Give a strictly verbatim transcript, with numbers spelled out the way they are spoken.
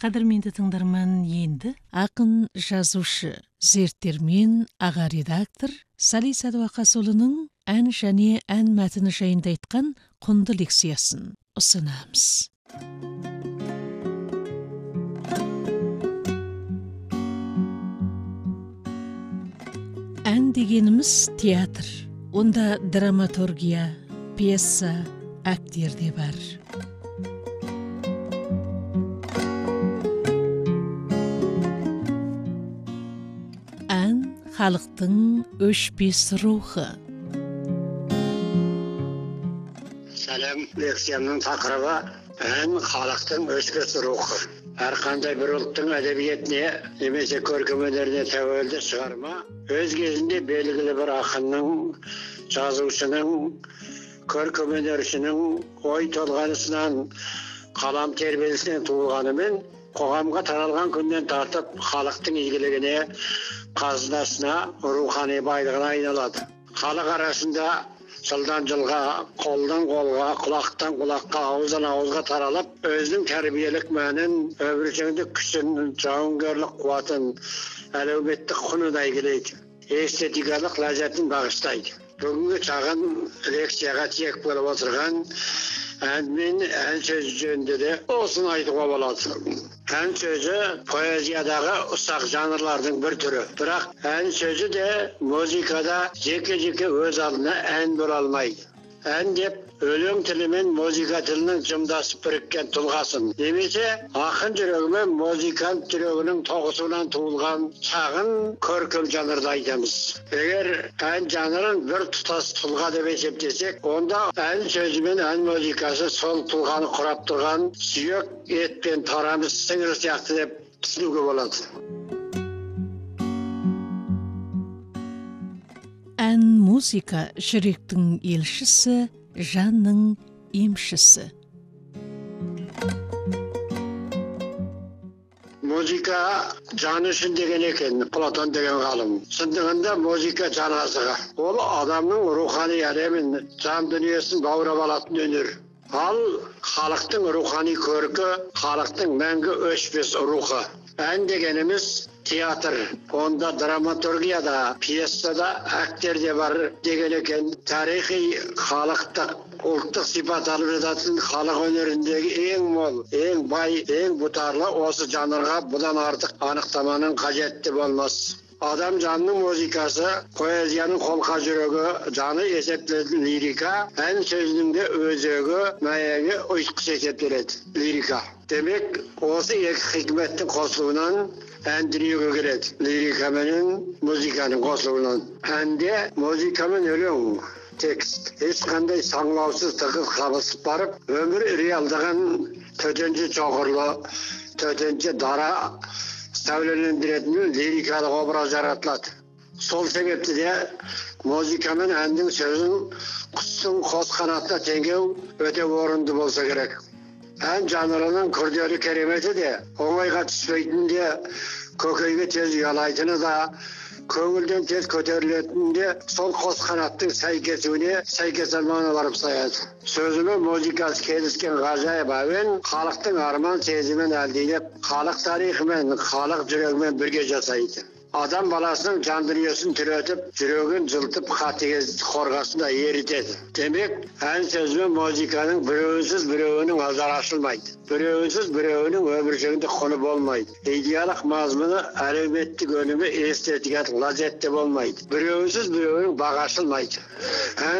Қадірменді тыңдарман, енді ақын жазушы, зерттелмен аға редактор Сали Садуақасұлының ән және ән мәтіні жайында айтқан құнды лекциясын ұсынамыз. Ән дегеніміз театр. Онда драматургия, пьеса, актер де бар. Ән халықтың өшпес рухы. Сәлем, лекциямның тақырыбы ән халықтың өшпес рухы. Әрқандай бір ұлттың әдебиетіне немесе көркем өнеріне тәуелді шығарма өз кезінде белгілі бір ақынның, жазушының, көркем өнершінің ой толғанысынан, қалам тербелісінен туылғанымен қоғамға таралған күннен тартып халықтың игілігіне, қазынасына, рухани байлығына айналады. Халық арасында жылдан жылға, қолдан қолға, құлақтан құлаққа, ауыздан ауызға таралып, өзінің тәрбиелік мәнін, өміршеңдік күшін, жауынгерлік қуатын, әлеуметтік құнын әйгілейді, эстетикалық ләззатын бағыштайды. Бүгінгі шағын лекцияға тиек болып отырған ән мен ән сөзі жөнінде де осыны айтуға болады. Ән сөзі поэзиядағы ұсақ жанрлардың бір түрі. Бірақ ән сөзі де музыкада жеке-жеке өз алдына ән бола алмайды. Ән деп өлең тілі мен музыка тілінің жымдасып біріккен тұлғасын. Немесе ақын жүрегі мен музыкант жүрегінің тоғысуынан туылған шағын көркем жанрды айтамыз. Егер ән жанрын бір тұтас тұлға деп есептесек, онда ән сөзі мен ән музыкасы сол тұлғаны құрап тұрған сүйек, ет пен тарамыс сіңір сияқты деп түсінуге болады. Ән музыка жүректің елшісі, жанның емшісі. Музыка жан үшін деген екен, Платон деген ғалым. Шындығында музыка жан азығы. Ол адамның рухани әлемін, жан дүниесін баурап алатын өнер. Ал халықтың рухани көркі, халықтың мәңгі өшпес рухы. Ән дегеніміз театр, онда драматургияда, пьесада, актер де бар деген екен. Тарихи, халықтық, ұлттық сипат алып жататын халық өнеріндегі ең мол, ең бай, ең бұтарлы осы жанрға бұдан артық анықтаманың қажетті болмас. Адам жанның музыкасы, поэзияның қолқа жүрегі, жаны есептелетін лирика, ән сөзінің де өзегі, мәйегі ұйытқысы есептеледі, лирика. Демек, осы екі хикметтің қосылуынан ән дүниеге келеді. Лирика менен музыканың қосылуынан. Әнде музыка мен өлең, текст, ешқандай саңлаусыз тығыз қабысып барып, өмір реалдаған төтенше чоғырлы, төтенше дара сәулелендіретін лирикалық образ жаратылады. Сол себепті де музыка мен әннің сөзін құстың қос қанатына теңеу өте орынды болса керек. Ән жанрының күрделі кереметі де, оңайға түспейтін де, көкейге тез ұялайтыны да, көңілден тез көтерілетін де сол қос қанаттың сәйкесуіне сәйкес алмағына барып саяды. Сөзі мен музыкасы келіскен ғажайып әуен халықтың арман сезімін әлдилеп, халық тарихымен, халық жүрегімен бірге жасайды. Адам баласының жан дүниесін түретіп, жүрегін жылтып, қатыгез қорғасында ерітеді. Демек, ән сөз бен музыканың біреуінсіз біреуінің назары ашылмайды. Біреуінсіз біреуінің өміршеңдік құны болмайды. Идеялық мазмұны, әлеуметтік өнімі, эстетикалық ләззатты болмайды. Біреуінсіз біреуінің бағасы ашылмайды.